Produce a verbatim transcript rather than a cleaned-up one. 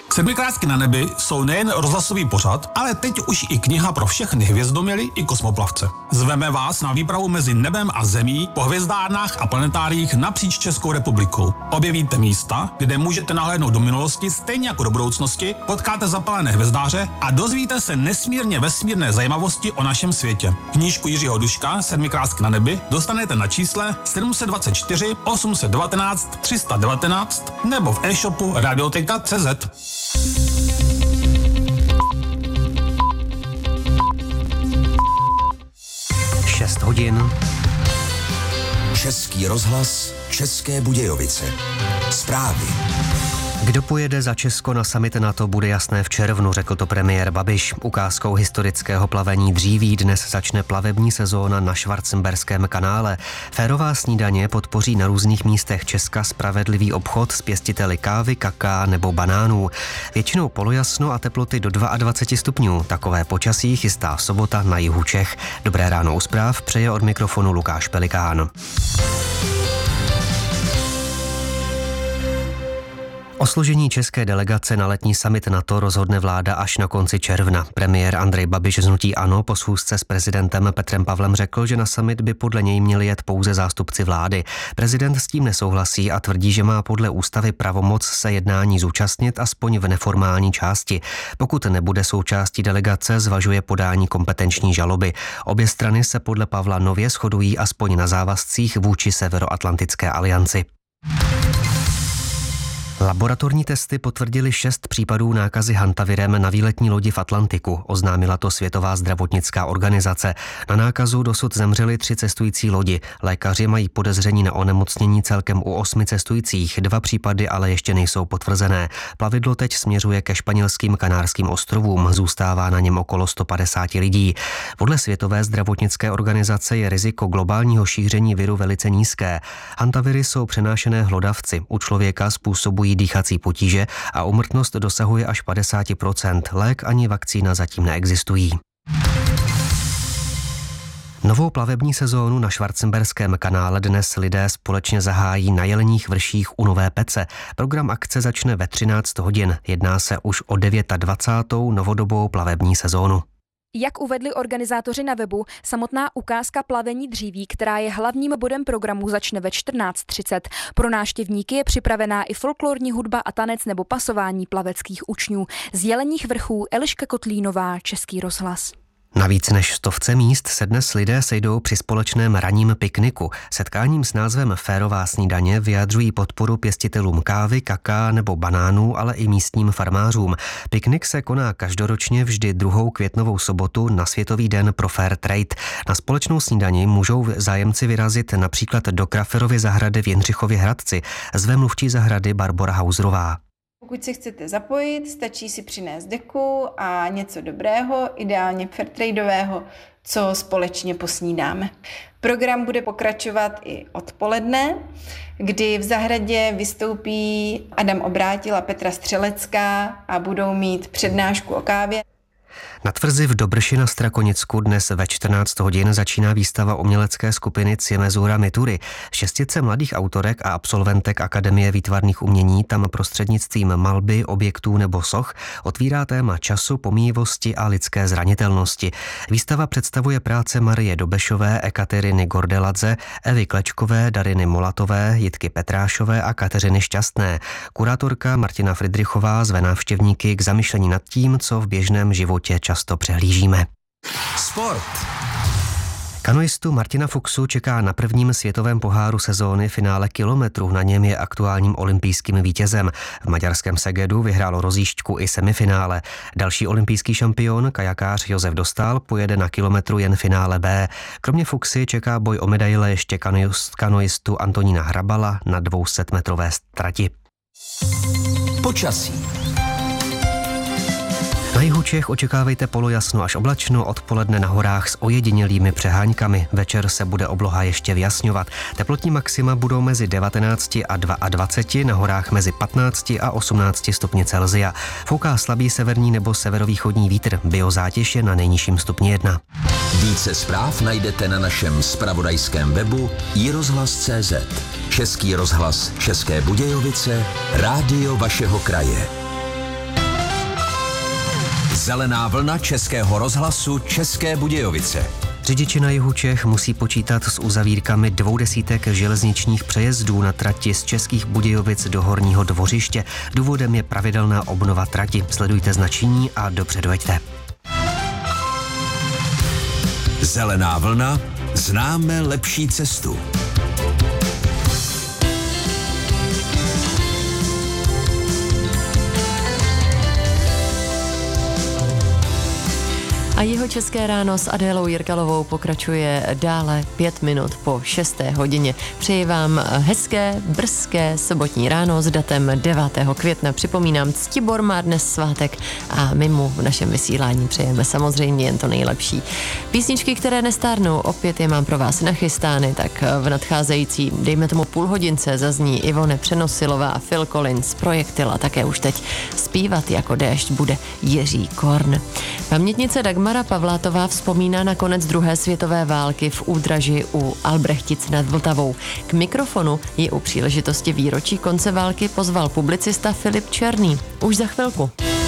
Sedmikrásky na nebi jsou nejen rozhlasový pořad, ale teď už i kniha pro všechny hvězdoměry i kosmoplavce. Zveme vás na výpravu mezi nebem a zemí po hvězdárnách a planetáriích napříč Českou republikou. Objevíte místa, kde můžete nahlédnout do minulosti stejně jako do budoucnosti, potkáte zapalené hvězdáře a dozvíte se nesmírně vesmírné zajímavosti o našem světě. Knížku Jiřího Duška Sedmikrásky na nebi dostanete na čísle sedm set dvacet čtyři osm set devatenáct tři sta devatenáct nebo v e-shopu radioteka tečka cé zet. šest hodin. Český rozhlas, České Budějovice. Zprávy. Kdo pojede za Česko na summit NATO, bude jasné v červnu, řekl to premiér Babiš. Ukázkou historického plavení dříví dnes začne plavební sezóna na Schwarzenberském kanále. Férová snídaně podpoří na různých místech Česka spravedlivý obchod s pěstiteli kávy, kaká nebo banánů. Většinou polojasno a teploty do dvacet dva stupňů. Takové počasí chystá sobota na jihu Čech. Dobré ráno u zpráv přeje od mikrofonu Lukáš Pelikán. O složení české delegace na letní summit NATO rozhodne vláda až na konci června. Premiér Andrej Babiš z hnutí ANO po schůzce s prezidentem Petrem Pavlem řekl, že na summit by podle něj měli jet pouze zástupci vlády. Prezident s tím nesouhlasí a tvrdí, že má podle ústavy pravomoc se jednání zúčastnit aspoň v neformální části. Pokud nebude součástí delegace, zvažuje podání kompetenční žaloby. Obě strany se podle Pavla nově shodují aspoň na závazcích vůči Severoatlantické alianci. Laboratorní testy potvrdily šest případů nákazy hantavirem na výletní lodi v Atlantiku, oznámila to Světová zdravotnická organizace. Na nákazu dosud zemřeli tři cestující lodi. Lékaři mají podezření na onemocnění celkem u osmi cestujících, dva případy ale ještě nejsou potvrzené. Plavidlo teď směřuje ke španělským Kanárským ostrovům, zůstává na něm okolo sto padesát lidí. Podle Světové zdravotnické organizace je riziko globálního šíření viru velice nízké. Hantaviry jsou přenášené hlodavci, u člověka způsobují dýchací potíže a úmrtnost dosahuje až padesát procent. Lék ani vakcína zatím neexistují. Novou plavební sezónu na Schwarzenberském kanále dnes lidé společně zahájí na Jeleních vrších u Nové Pece. Program akce začne ve třináct hodin. Jedná se už o dvacátou devátou novodobou plavební sezónu. Jak uvedli organizátoři na webu, samotná ukázka plavení dříví, která je hlavním bodem programu, začne ve čtrnáct třicet. Pro návštěvníky je připravená i folklorní hudba a tanec nebo pasování plaveckých učňů. Z Jeleních vrchů Eliška Kotlínová, Český rozhlas. Na víc než stovce míst se dnes lidé sejdou při společném ranním pikniku. Setkáním s názvem Férová snídaně vyjadřují podporu pěstitelům kávy, kaká nebo banánů, ale i místním farmářům. Piknik se koná každoročně vždy druhou květnovou sobotu na Světový den pro Fair Trade. Na společnou snídani můžou zájemci vyrazit například do Kraferovy zahrady v Jindřichově Hradci. Zve mluvčí zahrady Barbora Hauserová. Pokud se chcete zapojit, stačí si přinést deku a něco dobrého, ideálně fairtradeového, co společně posnídáme. Program bude pokračovat i odpoledne, kdy v zahradě vystoupí Adam Obrátil a Petra Střelecká a budou mít přednášku o kávě. Na tvrzi v Dobrši na Strakonicku dnes ve čtrnáct hodin začíná výstava umělecké skupiny Ciemezura Mitury. Šestice mladých autorek a absolventek Akademie výtvarných umění tam prostřednictvím malby, objektů nebo soch otvírá téma času, pomíjivosti a lidské zranitelnosti. Výstava představuje práce Marie Dobešové, Ekateriny Gordeladze, Evy Klečkové, Dariny Molatové, Jitky Petrášové a Kateřiny Šťastné. Kurátorka Martina Fridrichová zve návštěvníky k zamyšlení nad tím, co v běžném životě často přehlížíme. Sport. Kanoistu Martina Fuchsu čeká na prvním světovém poháru sezóny finále kilometru. Na něm je aktuálním olympijským vítězem. V maďarském Segedu vyhrál rozjížďku i semifinále. Další olympijský šampion, kajakář Josef Dostál, pojede na kilometru jen finále B. Kromě Fuchsy čeká boj o medaile ještě kanoistu Antonína Hrabala na dvousetmetrové trati. Počasí. Na jihu Čech očekávejte polojasno až oblačno, odpoledne na horách s ojedinělými přeháňkami. Večer se bude obloha ještě vyjasňovat. Teplotní maxima budou mezi devatenácti a dvaceti dvěma, na horách mezi patnácti a osmnácti stupni Celsia. Fouká slabý severní nebo severovýchodní vítr, biozátěž je na nejnižším stupni jedna. Více zpráv najdete na našem zpravodajském webu i rozhlas tečka cé zet. Český rozhlas České Budějovice, rádio vašeho kraje. Zelená vlna Českého rozhlasu České Budějovice. Řidiči na jihu Čech musí počítat s uzavírkami dvou desítek železničních přejezdů na trati z Českých Budějovic do Horního Dvořiště. Důvodem je pravidelná obnova trati. Sledujte značení a dobře dojeďte. Zelená vlna, známe lepší cestu. A jeho České ráno s Adélou Jirkalovou pokračuje dále pět minut po šesté hodině. Přeji vám hezké, brzké sobotní ráno s datem devátého května. Připomínám, Ctibor má dnes svátek a my mu v našem vysílání přejeme samozřejmě jen to nejlepší. Písničky, které nestárnou, opět je mám pro vás nachystány, tak v nadcházející, dejme tomu půl hodince, zazní Ivone Přenosilová a Phil Collins, Projektil a také už teď zpívat jako déšť bude Jiří Korn. Pamětnice Dagmara Pavlátová vzpomíná na konec druhé světové války v Údraži u Albrechtic nad Vltavou. K mikrofonu ji u příležitosti výročí konce války pozval publicista Filip Černý. Už za chvilku.